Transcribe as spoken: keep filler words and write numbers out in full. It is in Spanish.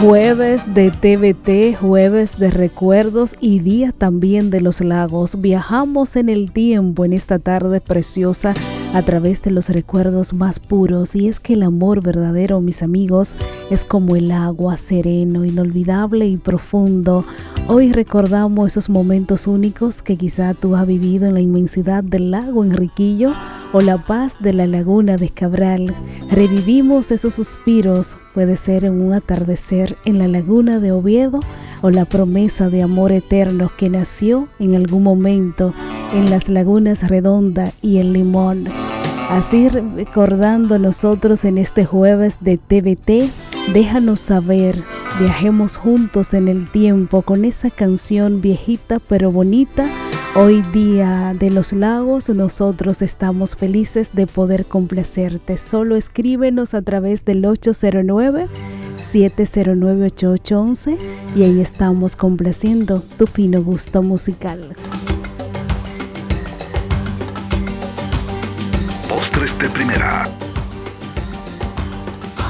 Jueves de T V T, jueves de recuerdos y día también de los lagos. Viajamos en el tiempo en esta tarde preciosa a través de los recuerdos más puros. Y es que el amor verdadero, mis amigos, es como el agua, sereno, inolvidable y profundo. Hoy recordamos esos momentos únicos que quizá tú has vivido en la inmensidad del lago Enriquillo o la paz de la laguna de Cabral. Revivimos esos suspiros, puede ser en un atardecer en la laguna de Oviedo o la promesa de amor eterno que nació en algún momento en las lagunas Redonda y El Limón. Así recordando nosotros en este jueves de T V T, déjanos saber, viajemos juntos en el tiempo con esa canción viejita pero bonita. Hoy día de los lagos, nosotros estamos felices de poder complacerte. Solo escríbenos a través del ocho cero nueve, siete cero nueve, ocho ocho uno uno y ahí estamos complaciendo tu fino gusto musical. Postres de primera.